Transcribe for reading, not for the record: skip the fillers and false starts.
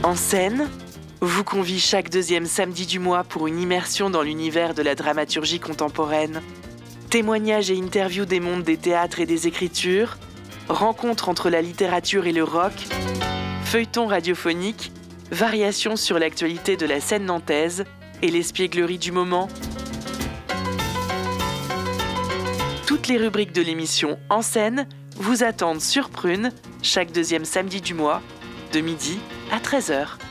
En scène vous convie chaque deuxième samedi du mois pour une immersion dans l'univers de la dramaturgie contemporaine. Témoignages et interviews des mondes des théâtres et des écritures, rencontres entre la littérature et le rock, feuilletons radiophoniques, variations sur l'actualité de la scène nantaise et l'espièglerie du moment. Toutes les rubriques de l'émission En scène vous attendent sur Prune chaque deuxième samedi du mois, de midi à 13h.